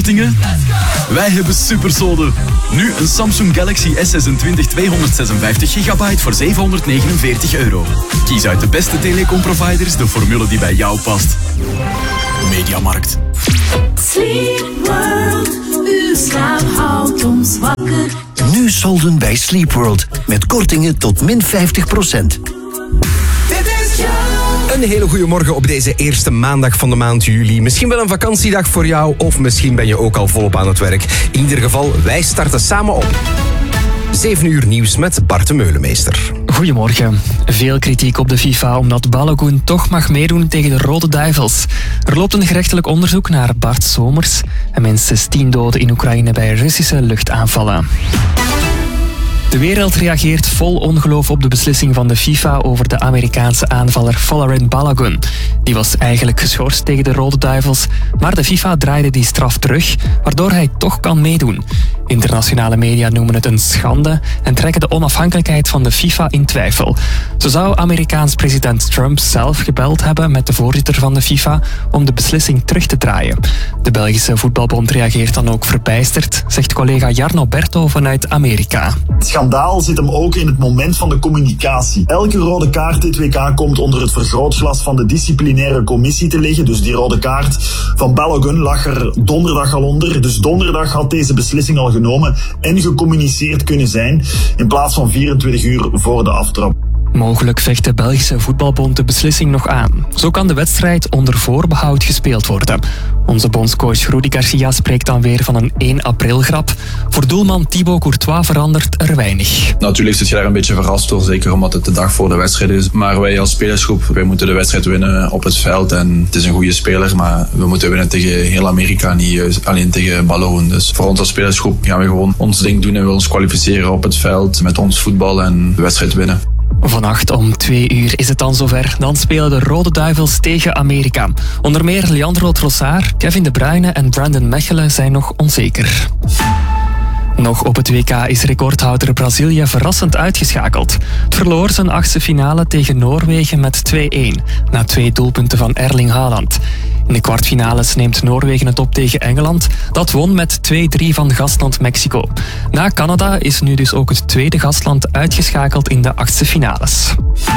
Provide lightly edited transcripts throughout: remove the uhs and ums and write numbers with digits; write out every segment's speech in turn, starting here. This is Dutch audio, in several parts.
Wij hebben supersolden. Nu een Samsung Galaxy S26 256 GB voor €749. Kies uit de beste telecomproviders de formule die bij jou past. Mediamarkt. Sleep World, uw slaap houdt ons wakker. Nu solden bij Sleep World met kortingen tot min 50%. Een hele goede morgen op deze eerste maandag van de maand juli. Misschien wel een vakantiedag voor jou of misschien ben je ook al volop aan het werk. In ieder geval, wij starten samen op. 7 uur nieuws met Bart de Meulemeester. Goedemorgen. Veel kritiek op de FIFA omdat Balogun toch mag meedoen tegen de Rode Duivels. Er loopt een gerechtelijk onderzoek naar Bart Somers en minstens 10 doden in Oekraïne bij Russische luchtaanvallen. De wereld reageert vol ongeloof op de beslissing van de FIFA over de Amerikaanse aanvaller Folarin Balogun. Die was eigenlijk geschorst tegen de Rode Duivels, maar de FIFA draaide die straf terug, waardoor hij toch kan meedoen. Internationale media noemen het een schande en trekken de onafhankelijkheid van de FIFA in twijfel. Zo zou Amerikaans president Trump zelf gebeld hebben met de voorzitter van de FIFA om de beslissing terug te draaien. De Belgische voetbalbond reageert dan ook verbijsterd, zegt collega Jarno Berto vanuit Amerika. Het schandaal zit hem ook in het moment van de communicatie. Elke rode kaart dit WK komt onder het vergrootglas van de disciplinaire commissie te liggen. Dus die rode kaart van Balogun lag er donderdag al onder. Dus donderdag had deze beslissing al genomen en gecommuniceerd kunnen zijn in plaats van 24 uur voor de aftrap. Mogelijk vecht de Belgische voetbalbond de beslissing nog aan. Zo kan de wedstrijd onder voorbehoud gespeeld worden. Onze bondscoach Rudy Garcia spreekt dan weer van een 1 april grap. Voor doelman Thibaut Courtois verandert er weinig. Natuurlijk zit je daar een beetje verrast door, zeker omdat het de dag voor de wedstrijd is. Maar wij als spelersgroep, wij moeten de wedstrijd winnen op het veld. En het is een goede speler, maar we moeten winnen tegen heel Amerika, niet alleen tegen Balogun. Dus voor ons als spelersgroep gaan we gewoon ons ding doen en we ons kwalificeren op het veld met ons voetbal en de wedstrijd winnen. Vannacht om 2 uur is het dan zover. Dan spelen de Rode Duivels tegen Amerika. Onder meer Leandro Trossard, Kevin De Bruyne en Brandon Mechelen zijn nog onzeker. Nog op het WK is recordhouder Brazilië verrassend uitgeschakeld. Het verloor zijn 8e finale tegen Noorwegen met 2-1, na 2 doelpunten van Erling Haaland. In de kwartfinales neemt Noorwegen het op tegen Engeland. Dat won met 2-3 van gastland Mexico. Na Canada is nu dus ook het tweede gastland uitgeschakeld in de 8e finales.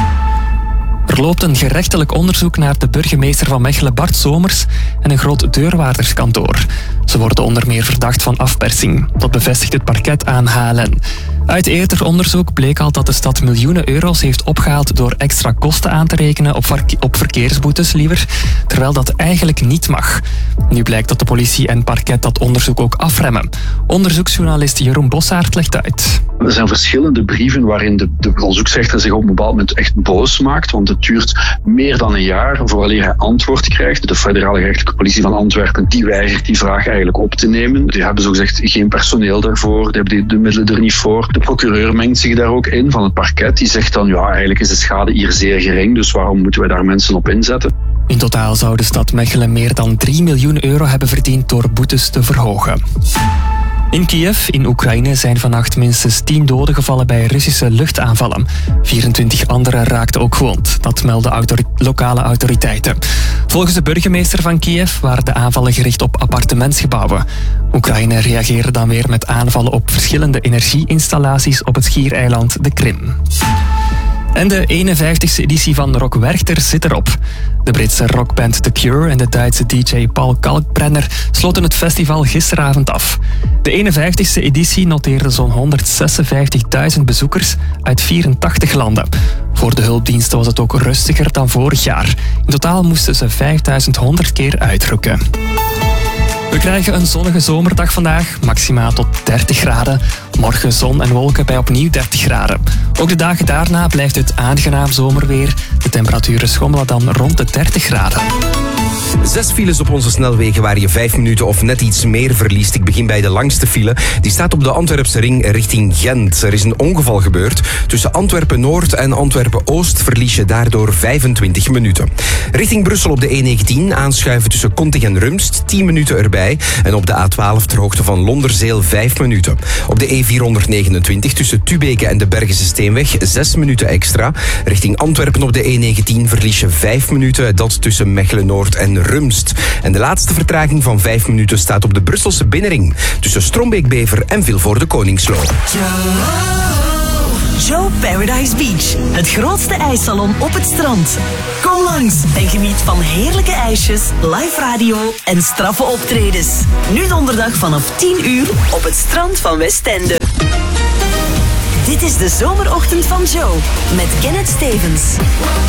Er loopt een gerechtelijk onderzoek naar de burgemeester van Mechelen Bart Somers en een groot deurwaarderskantoor. Ze worden onder meer verdacht van afpersing. Dat bevestigt het parket aan HLN. Uit eerder onderzoek bleek al dat de stad miljoenen euro's heeft opgehaald door extra kosten aan te rekenen op verkeersboetes liever, terwijl dat eigenlijk niet mag. Nu blijkt dat de politie en parket dat onderzoek ook afremmen. Onderzoeksjournalist Jeroen Bossaert legt uit. Er zijn verschillende brieven waarin de onderzoeksrechter zich op een bepaald moment echt boos maakt, want het duurt meer dan een jaar vooraleer hij antwoord krijgt. De federale gerechtelijke politie van Antwerpen die weigert die vraag eigenlijk op te nemen. Die hebben zogezegd geen personeel daarvoor, die hebben de middelen er niet voor. De procureur mengt zich daar ook in van het parket. Die zegt dan, ja, eigenlijk is de schade hier zeer gering, dus waarom moeten wij daar mensen op inzetten? In totaal zou de stad Mechelen meer dan 3 miljoen euro hebben verdiend door boetes te verhogen. In Kiev, in Oekraïne, zijn vannacht minstens 10 doden gevallen bij Russische luchtaanvallen. 24 anderen raakten ook gewond. Dat melden lokale autoriteiten. Volgens de burgemeester van Kiev waren de aanvallen gericht op appartementsgebouwen. Oekraïne reageerde dan weer met aanvallen op verschillende energieinstallaties op het schiereiland de Krim. En de 51e editie van Rock Werchter zit erop. De Britse rockband The Cure en de Duitse DJ Paul Kalkbrenner sloten het festival gisteravond af. De 51e editie noteerde zo'n 156.000 bezoekers uit 84 landen. Voor de hulpdiensten was het ook rustiger dan vorig jaar. In totaal moesten ze 5.100 keer uitrukken. We krijgen een zonnige zomerdag vandaag, maximaal tot 30 graden. Morgen zon en wolken bij opnieuw 30 graden. Ook de dagen daarna blijft het aangenaam zomerweer. De temperaturen schommelen dan rond de 30 graden. 6 files op onze snelwegen waar je 5 minuten of net iets meer verliest. Ik begin bij de langste file. Die staat op de Antwerpse ring richting Gent. Er is een ongeval gebeurd. Tussen Antwerpen-Noord en Antwerpen-Oost verlies je daardoor 25 minuten. Richting Brussel op de E19 aanschuiven tussen Kontig en Rumst 10 minuten erbij. En op de A12 ter hoogte van Londerzeel 5 minuten. Op de E429 tussen Tubeke en de Bergense Steenweg 6 minuten extra. Richting Antwerpen op de E19 verlies je 5 minuten. Dat tussen Mechelen-Noord en Rumst. En de laatste vertraging van 5 minuten staat op de Brusselse binnenring tussen Strombeek-Bever en Vilvoorde Koningslo. Joe Paradise Beach, het grootste ijssalon op het strand. Kom langs en geniet van heerlijke ijsjes, live radio en straffe optredens. Nu donderdag vanaf 10 uur op het strand van Westende. Dit is de zomerochtend van Joe met Kenneth Stevens.